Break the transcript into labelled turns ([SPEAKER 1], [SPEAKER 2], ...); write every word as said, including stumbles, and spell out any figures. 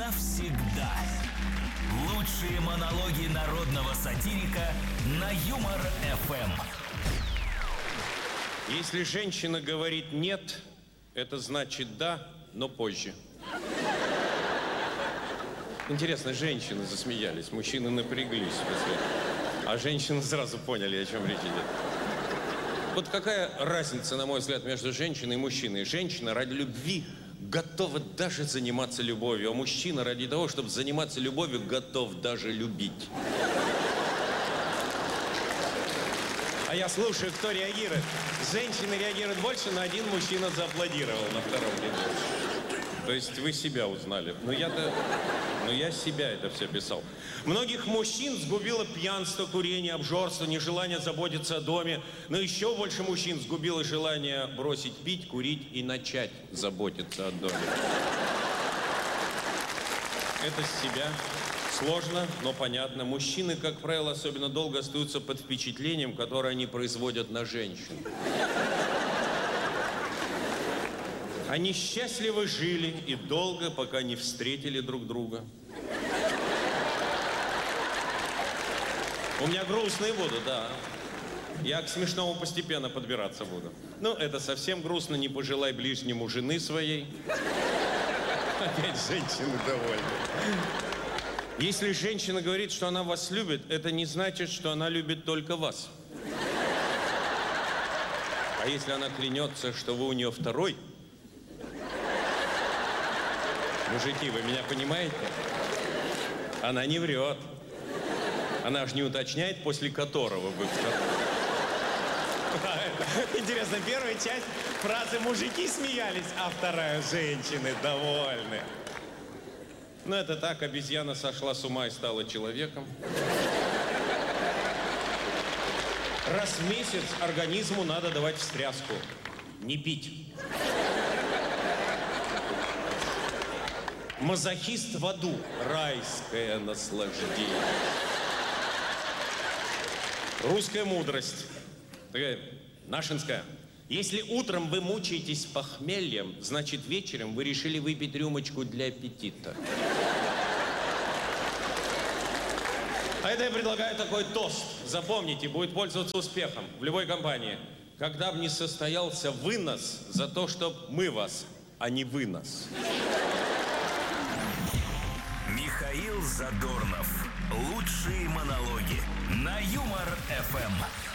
[SPEAKER 1] навсегда. Лучшие монологи народного сатирика на Юмор эф эм.
[SPEAKER 2] Если женщина говорит «нет», это значит «да», но позже. Интересно, женщины засмеялись, мужчины напряглись. А женщины сразу поняли, о чем речь идет. Вот какая разница, на мой взгляд, между женщиной и мужчиной? Женщина ради любви готова даже заниматься любовью, а мужчина ради того, чтобы заниматься любовью, готов даже любить. А я слушаю, кто реагирует. Женщины реагируют больше, но один мужчина зааплодировал на втором ряду. То есть вы себя узнали. Но я-то... Но я себя это все писал. Многих мужчин сгубило пьянство, курение, обжорство, нежелание заботиться о доме. Но еще больше мужчин сгубило желание бросить пить, курить и начать заботиться о доме. Это с себя. Сложно, но понятно. Мужчины, как правило, особенно долго остаются под впечатлением, которое они производят на женщин. Они счастливо жили и долго, пока не встретили друг друга. У меня грустные будут, да. Я к смешному постепенно подбираться буду. Ну, это совсем грустно, не пожелай ближнему жены своей. Опять женщины довольны. Если женщина говорит, что она вас любит, это не значит, что она любит только вас. А если она клянется, что вы у нее второй... Мужики, вы меня понимаете? Она не врет. Она же не уточняет, после которого вы второй. Интересно, первая часть фразы «мужики смеялись», а вторая «женщины довольны». Ну, это так, обезьяна сошла с ума и стала человеком. Раз в месяц организму надо давать встряску. Не пить. Мазохист в аду. Райское наслаждение. Русская мудрость. Такая нашинская. Если утром вы мучаетесь похмельем, значит, вечером вы решили выпить рюмочку для аппетита. А это я предлагаю такой тост. Запомните, будет пользоваться успехом в любой компании. Когда бы не состоялся вынос за то, чтоб мы вас, а не вы нас.
[SPEAKER 1] Михаил Задорнов. Лучшие монологи на Юмор эф эм.